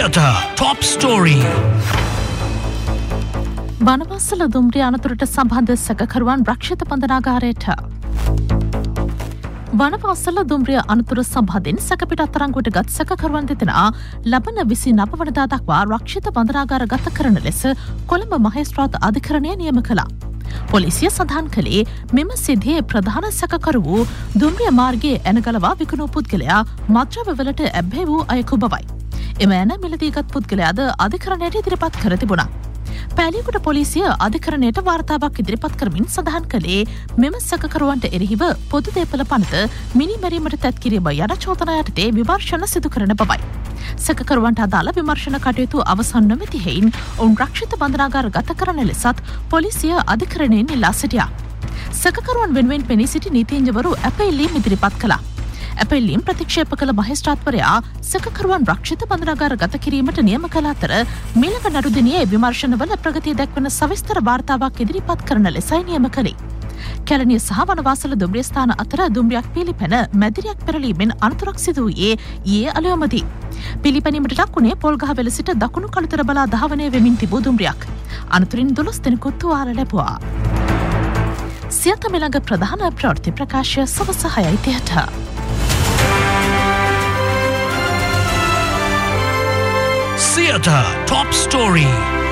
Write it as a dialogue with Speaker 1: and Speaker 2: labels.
Speaker 1: Theatre Top Story.
Speaker 2: Wanawasala දුම්රිය අනතුරට සම්බන්ධ සැකකරුවන් රක්ෂිත බන්ධනාගාරයට. වනවාසල දුම්රිය අනතුර සම්බන්ධයෙන් සැකපිට අත්අඩංගුවට ගත් සැකකරුවන් දෙදෙනා ලබන 29 වනදා දක්වා රක්ෂිත බන්ධනාගාර ගත කරන ලෙස කොළඹ මහේස්ත්‍රාත් අධිකරණය නියම කළා. පොලිසිය සඳහන් කළේ මෙම සිද්ධියේ ප්‍රධාන සැකකරු වූ දුම්රිය මාර්ගයේ ඇනගලවා විකුණු පුද්ගලයා මත්ද්‍රව්‍යවලට ඇබ්බැහි වූ අයෙකු බවයි. එම ඇන මිලදීගත් පුද්ගලයාද අධිකරණයට ඉදිරිපත් කර තිබුණා. පැලියකුට පොලිසිය අධිකරණයට වාර්තාවක් ඉදිරිපත් කරමින් සඳහන් කළේ මෙම සැකකරුවන්ට එරෙහිව පොදු දේපල පනත මිනිමැරීමට තැත් කිරීම යන චෝදනා යටතේ විමර්ශන සිදු කරන බවයි. සැකකරුවන්ට අදාළ විමර්ශන කටයුතු අවසන් නොමැති හේයින් ඔවුන් රක්ෂිත බන්ධනාගාර ගත කරන ලෙසත් පොලිසිය අධිකරණයෙන් ඉල්ලා සිටියා. සැකකරුවන් වෙනුවෙන් පෙනී සිටි නීතිඥවරු අපීල්ලීම් ඉදිරිපත් කළා. අපීල්ලීම් ප්‍රතික්ෂේප කළ මහේස්ත්‍රාත්වරයා සැකකරුවන් රක්ෂිත බන්ධනාගාර ගත කිරීමට නියම කළ අතර මීළඟ නඩු දිනයේ විමර්ශනවල ප්‍රගතිය දක්වන සවිස්තර වාර්තාවක් ඉදිරිපත් කරන ලෙසයි නියම කළේ. කැලණිය සහ වනවාසල දුම්රිය ස්ථාන අතර දුම්රියක් පිළිපැන මැදිරියක් පෙරලීමෙන් අනතුරක් සිදු වූයේ ඊයේ අලුයමදී. පිළිපැනීමට ලක්වුණේ පොල්ගහවෙල සිට දකුණු කළුතර බලා ධාවනය වෙමින් තිබූ දුම්රියක්. අනතුරින් 12 දෙනෙකු තුවාල ලැබුවා. සියත මිළඟ ප්‍රධාන ප්‍රවෘත්ති ප්‍රකාශය සවස 6:30.
Speaker 1: Theatre Top Story.